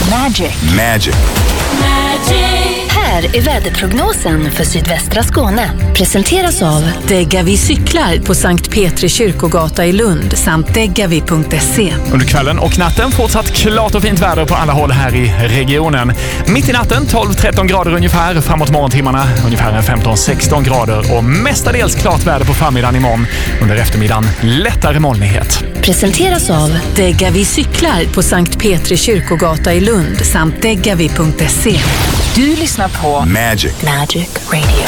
Magic. Här är väderprognosen för sydvästra Skåne. Presenteras av Degavi cyklar på Sankt Petri kyrkogata i Lund samt degavi.se. Under kvällen och natten fortsatt klart och fint väder på alla håll här i regionen. Mitt i natten 12-13 grader ungefär, framåt morgontimmarna ungefär 15-16 grader och mestadels klart väder på förmiddagen imorgon. Under eftermiddagen lättare molnighet. Presenteras av Degavi cyklar på Sankt Petri kyrkogata i Lund samt degavi.se. Du lyssnar på Magic Radio.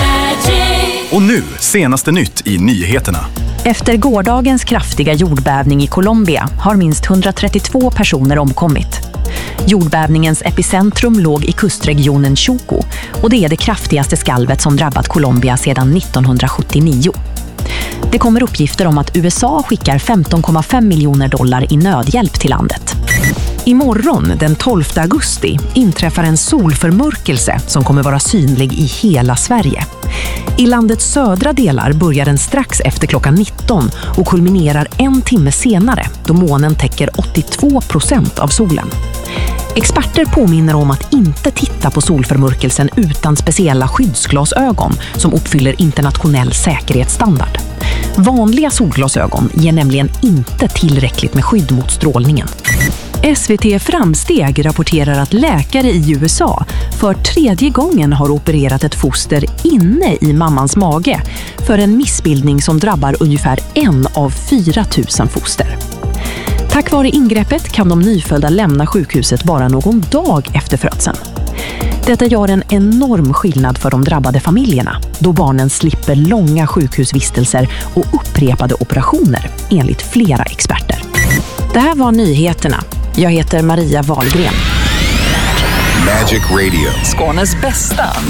Och nu, senaste nytt i nyheterna. Efter gårdagens kraftiga jordbävning i Colombia har minst 132 personer omkommit. Jordbävningens epicentrum låg i kustregionen Choco och det är det kraftigaste skalvet som drabbat Colombia sedan 1979. Det kommer uppgifter om att USA skickar $15,5 miljoner i nödhjälp till landet. Imorgon, den 12 augusti, inträffar en solförmörkelse som kommer vara synlig i hela Sverige. I landets södra delar börjar den strax efter klockan 19 och kulminerar en timme senare då månen täcker 82% av solen. Experter påminner om att inte titta på solförmörkelsen utan speciella skyddsglasögon som uppfyller internationell säkerhetsstandard. Vanliga solglasögon ger nämligen inte tillräckligt med skydd mot strålningen. SVT Framsteg rapporterar att läkare i USA för 3:e gången har opererat ett foster inne i mammans mage för en missbildning som drabbar ungefär 1 av 4 000 foster. Tack vare ingreppet kan de nyfödda lämna sjukhuset bara någon dag efter födseln. Detta gör en enorm skillnad för de drabbade familjerna då barnen slipper långa sjukhusvistelser och upprepade operationer enligt flera experter. Det här var nyheterna. Jag heter Maria Wahlgren. Magic Radio. Skånes bästa